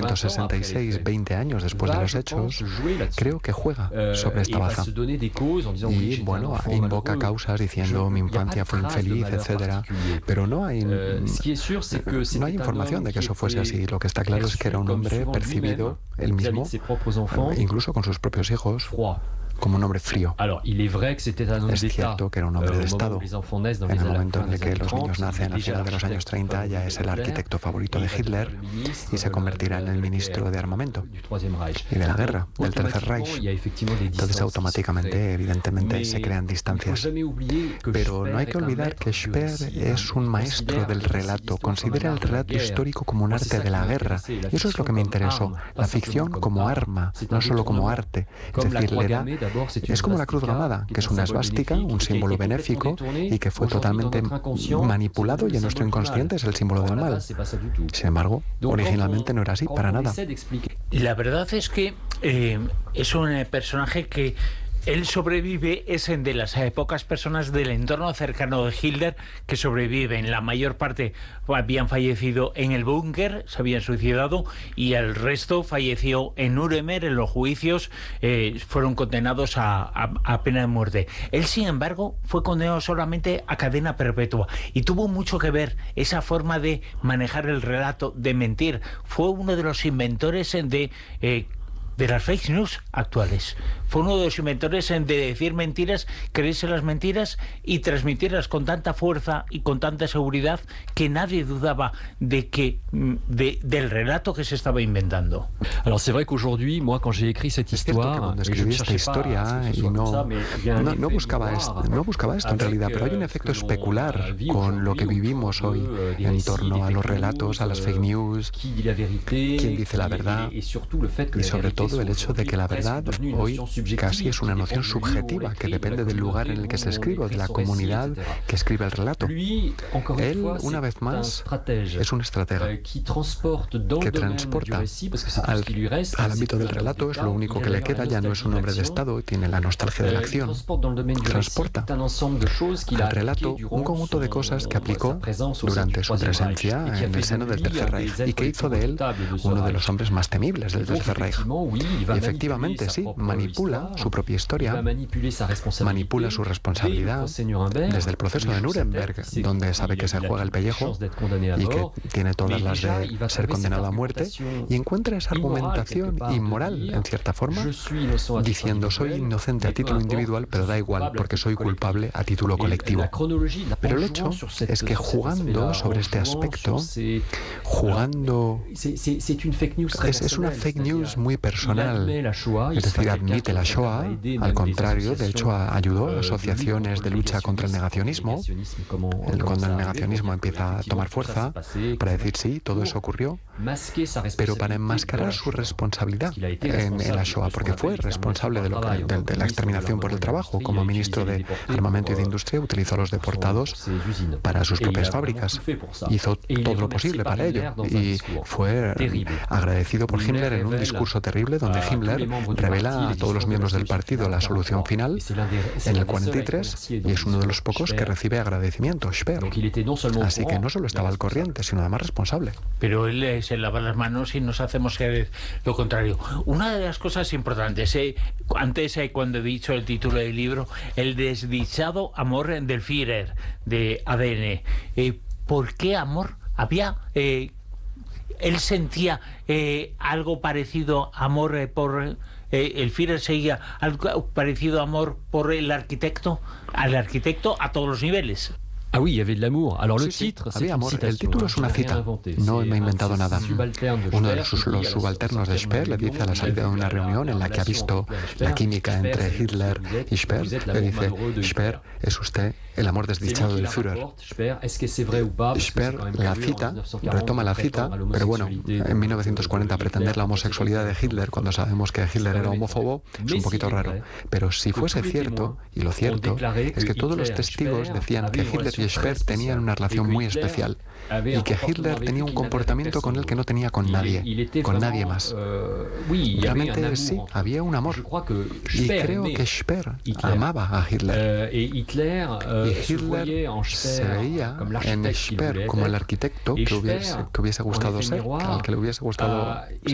1966, 20 años después de los hechos, creo que juega sobre esta baza. Y bueno, invoca causas diciendo mi infancia fue infeliz, etcétera. Pero no hay información de que eso fuese así. Lo que está claro es que era un hombre percibido, él mismo, incluso con sus propios hijos, como un hombre frío. Es cierto que era un hombre de Estado. En el momento en el que los niños nacen, al final de los años 30, ya es el arquitecto favorito de Hitler y se convertirá en el ministro de armamento y de la guerra, del Tercer Reich. Entonces, automáticamente, evidentemente, se crean distancias. Pero no hay que olvidar que Speer es un maestro del relato, considera el relato histórico como un arte de la guerra. Y eso es lo que me interesó, la ficción como arma, no solo como arte. Es decir, le da. Es como la Cruz Gamada, que es una esvástica, un símbolo benéfico y que fue totalmente manipulado y en nuestro inconsciente es el símbolo del mal. Sin embargo, originalmente no era así, para nada. La verdad es que es un personaje que él sobrevive, es de las pocas personas del entorno cercano de Hitler que sobreviven. La mayor parte habían fallecido en el búnker, se habían suicidado, y el resto falleció en Nuremberg, en los juicios, fueron condenados a pena de muerte. Él, sin embargo, fue condenado solamente a cadena perpetua y tuvo mucho que ver esa forma de manejar el relato, de mentir. Fue uno de los inventores de las fake news actuales. Fue uno de los inventores de decir mentiras, creerse las mentiras y transmitirlas con tanta fuerza y con tanta seguridad que nadie dudaba del relato que se estaba inventando. Alors c'est vrai qu'aujourd'hui, moi, quand j'ai écrit cette histoire, cuando escribí esta historia y no buscaba esto en realidad, pero hay un efecto especular con lo que vivimos hoy en torno a los relatos, a las fake news, quién dice la verdad y sobre todo el hecho de que la verdad hoy casi es una noción subjetiva que depende del lugar en el que se escribe, de la comunidad que escribe el relato. Él, una vez más, es un estratega que transporta al ámbito del relato, es lo único que le queda, ya no es un hombre de Estado, tiene la nostalgia de la acción. Transporta al relato un conjunto de cosas que aplicó durante su presencia en el seno del Tercer Reich y que hizo de él uno de los hombres más temibles del Tercer Reich. Y efectivamente, sí, manipula su propia historia, manipula su responsabilidad desde el proceso de Nuremberg, donde sabe que se juega el pellejo y que tiene todas las de ser condenado a muerte, y encuentra esa argumentación inmoral, en cierta forma, diciendo soy inocente a título individual, pero da igual, porque soy culpable a título colectivo. Pero el hecho es que jugando sobre este aspecto, es una fake news muy personal, es decir, admite la Shoah, al contrario, de hecho ayudó a asociaciones de lucha contra el negacionismo, cuando el negacionismo empieza a tomar fuerza, para decir sí, todo eso ocurrió, pero para enmascarar su responsabilidad en la Shoah, porque fue responsable de la exterminación por el trabajo. Como ministro de Armamento y de Industria utilizó a los deportados para sus propias fábricas, hizo todo lo posible para ello y fue agradecido por Himmler en un discurso terrible donde Himmler revela a todos los miembros del partido la solución final en el 43 y es uno de los pocos que recibe agradecimiento, Speer. Así que no solo estaba al corriente, sino además responsable. Pero él se lava las manos y nos hacemos creer lo contrario. Una de las cosas importantes, antes cuando he dicho el título del libro, el desdichado amor del Führer, de ADN. ¿Por qué amor? Había... él sentía algo parecido amor por... el Führer seguía algo parecido amor por el arquitecto, a todos los niveles. Ah oui, il y avait de l'amour. Alors le titre, había amor. El título es una cita. No me he inventado nada. Uno de los subalternos de Speer le dice a la salida de una reunión en la que ha visto la química entre Hitler y Speer, le dice, Speer, es usted el amor desdichado del Führer. Speer la cita, retoma la cita, pero bueno, en 1940 pretender la homosexualidad de Hitler cuando sabemos que Hitler era homófobo es un poquito raro. Pero si fuese cierto, y lo cierto, es que todos los testigos decían que Hitler y Speer tenían una relación muy especial y que Hitler tenía un comportamiento con él que no tenía con nadie más. Realmente sí, había un amor. Y creo que Speer amaba a Hitler. Y Hitler se veía en Speer como el arquitecto que hubiese gustado ser, al que le hubiese gustado